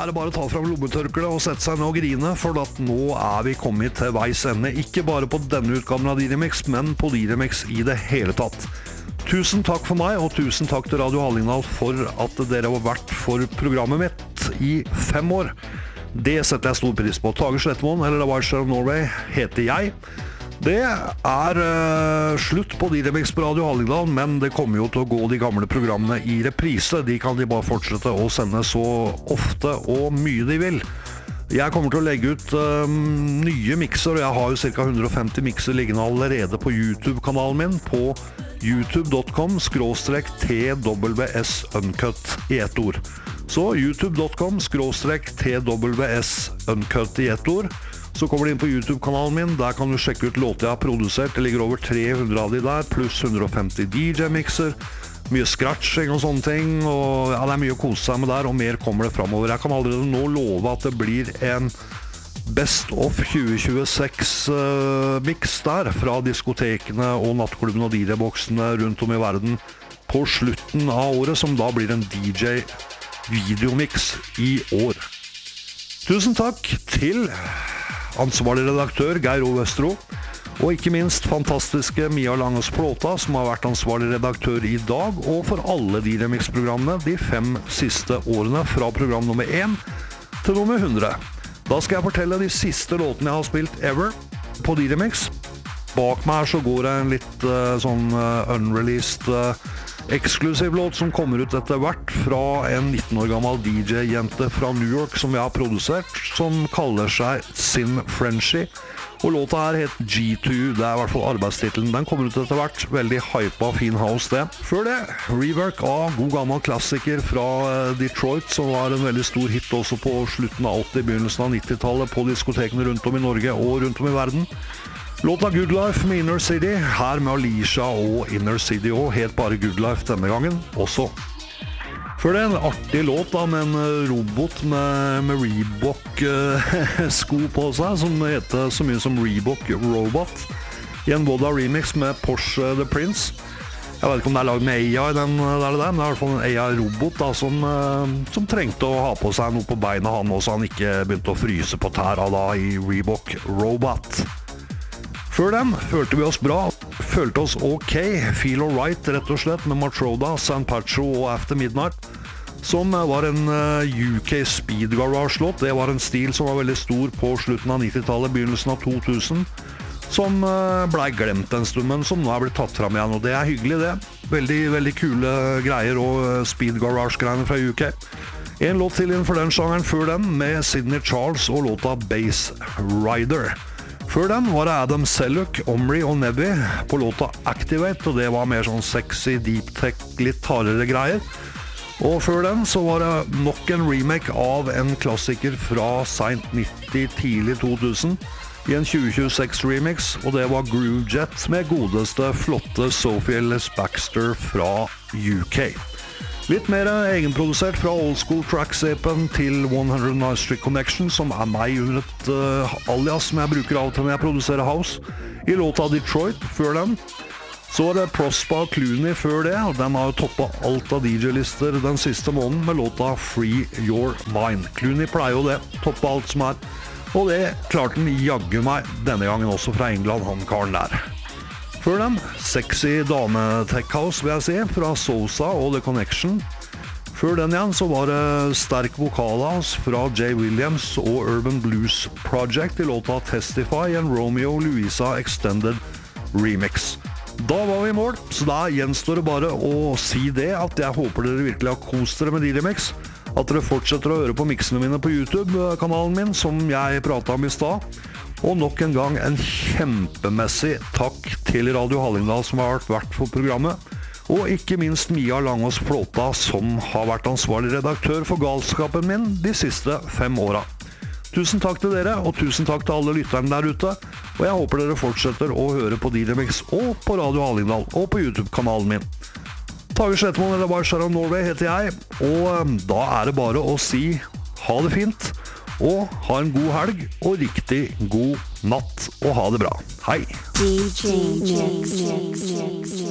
er det bare å ta frem lommetørklet og sette seg ned og grine, for at nå er vi kommet til veis ende. Ikke bare på denne utgaven av Didymix, men på Didymix i det hele tatt. Tusen takk for meg, og tusen takk til Radio Hallingdal for at dere har vært for programmet mitt i 5 år. Det setter jeg stor pris på. Tage Slettemoen, eller The White Star of Norway, heter jeg. Det er slutt på Didymix på Radio Hallingdal, men det kommer jo til å gå de gamle programmene i reprise. De kan de bare fortsette å sende så ofte og mye de vil. Jeg kommer til å legge ut nye mixer, og jeg har jo ca. 150 mixer liggende allerede på YouTube-kanalen min, på youtube.com/TWS Uncut i ett ord. Så youtube.com/TWS Uncut i ett ord. Så kommer du inn på YouTube-kanalen min, der kan du sjekke ut låter jeg har produsert. Det ligger over 300 av de der, pluss 150 DJ-mixer, mye scratching og sånne ting, og ja, det er mye å kose seg med der, og mer kommer det fremover. Jeg kan allerede nå love at det blir en Best of 2026 mix der, fra diskotekene og nattklubbene og DJ-boksene rundt om i verden på slutten av året, som da blir en DJ-videomix i år. Tusen takk til ansvarlig redaktør Geir O. Vestro, og ikke minst fantastiske Mia Langes Plåta, som har vært ansvarlig redaktør i dag, og for alle Didymix-programmene de 5 siste årene, fra program nummer 1 til nummer 100. Da skal jeg fortelle de siste låtene jeg har spilt ever på Didymix. Bak meg her så går det en litt sånn unreleased eksklusiv låt som kommer ut etter hvert fra en 19 år gammel DJ-jente fra New York som jeg har produsert, som kaller seg Sin Frenchie. Og låta her het G2, det er i hvert fall arbeidstitelen. Den kommer ut etter hvert, veldig hypa, fin house det. Før det, rework av god gammel klassiker fra Detroit, som var en veldig stor hit også på slutten av 80-, begynnelsen av 90-tallet på diskotekene rundt om i Norge og rundt om i verden. Låta Good Life med Inner City, her med Alicia og Inner City, og helt bare Good Life denne gangen også. Før det en artig låt da, med en robot med Reebok-sko på seg, som heter så mye som Reebok Robot, i en Voda remix med Porsche The Prince. Jeg vet ikke om det er laget med AI, men det er i hvert fall en AI-robot da, som trengte å ha på seg noe på beina han, så han ikke begynte å fryse på tæra da i Reebok Robot. Før dem følte vi oss bra, følte oss ok, Feel Alright rett og slett, med Matroda, San Pacho og After Midnight, som var en UK Speed Garage-låt. Det var en stil som var veldig stor på slutten av 90-tallet, begynnelsen av 2000, som ble glemt en stund, men som nå er blitt tatt frem igjen, og det er hyggelig det. Veldig, veldig kule greier og Speed Garage-greiene fra UK. En låt til innenfor den sjangeren før den, med Sidney Charles og låta Bass Rider. Før den var det Adam Selleck, Omri og Nebby på låta Activate, og det var mer sånn sexy, deep tech, litt hardere greier. Og før den så var det nok en remake av en klassiker fra sent 90, tidlig 2000, i en 2026 remix, og det var Groove Jet med godeste, flotte Sophie Ellis Baxter fra UK. Litt mer egenprodusert fra Old School Track-sepen til 100 Nice Street Connection, som er meg under et alias som jeg bruker av og til når jeg produserer house, i låta Detroit før den. Så var det Prospa og Clooney før det, og den har jo toppet alt av DJ-lister den siste måneden med låta Free Your Mind. Clooney pleier jo det, toppet alt som er, og det klarte den jagge meg denne gangen også fra England, han karen der. Før den, sexy dame-tech-house vil jeg si, fra Sosa og The Connection. Før den igjen så var det sterk vokalhouse fra Jay Williams og Urban Blues Project i låta Testify, en Romeo Louisa Extended Remix. Da var vi i mål, så da gjenstår det bare å si det, at jeg håper dere virkelig har kost dere med Didymix, at dere fortsetter å høre på mixene mine på YouTube-kanalen min, som jeg pratet om i stad. Og nok en gang en kjempemessig takk til Radio Hallingdal som har vært for programmet, og ikke minst Mia Langås Plåta som har vært ansvarlig redaktør for galskapen min de siste 5 åra. Tusen takk til dere, og tusen takk til alle lytterne der ute, og jeg håper dere fortsetter å høre på Didymix og på Radio Hallingdal og på YouTube-kanalen min. Tage Slettemoen, eller The White Star of Norway heter jeg, og da er det bare å si ha det fint, og ha en god helg, og riktig god natt, og ha det bra. Hei! DJ Mix.